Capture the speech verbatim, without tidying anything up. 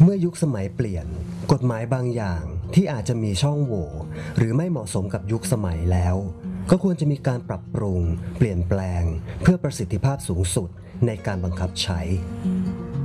มื่อยุคสมัยเปลี่ยนกฎหมายบางอย่างที่อาจจะมีช่องโหว่หรือไม่เหมาะสมกับยุคสมัยแล้วก็ควรจะมีการปรับปรุงเปลี่ยนแปลงเพื่อประสิทธิภาพสูงสุดในการบังคับใช้